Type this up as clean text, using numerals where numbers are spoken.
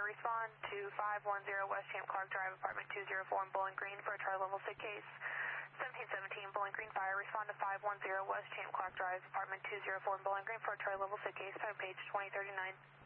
respond to 510 West Champ Clark Drive, apartment 204 in Bowling Green for a tri-level suitcase. 1717 Bowling Green Fire, respond to 510 West Champ Clark Drive, apartment 204 in Bowling Green for a tri-level suitcase, type page 2039.